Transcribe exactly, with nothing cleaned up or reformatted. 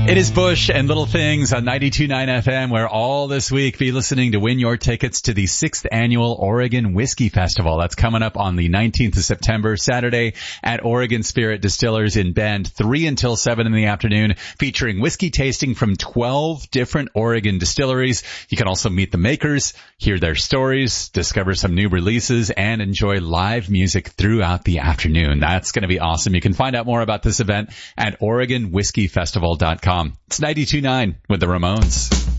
It is Bush and Little Things on ninety-two point nine F M, where all this week be listening to win your tickets to the sixth annual Oregon Whiskey Festival. That's coming up on the nineteenth of September, Saturday at Oregon Spirit Distillers in Bend, three until seven in the afternoon, featuring whiskey tasting from twelve different Oregon distilleries. You can also meet the makers, hear their stories, discover some new releases, and enjoy live music throughout the afternoon. That's going to be awesome. You can find out more about this event at Oregon Whiskey Festival dot com. It's ninety-two point nine with the Ramones.